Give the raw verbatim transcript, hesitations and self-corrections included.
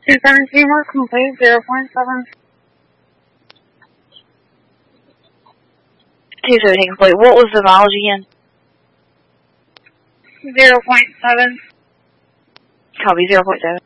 two seventeen was complete, zero point seven. two seventeen complete. What was the mileage again? zero point seven. Copy, zero point seven.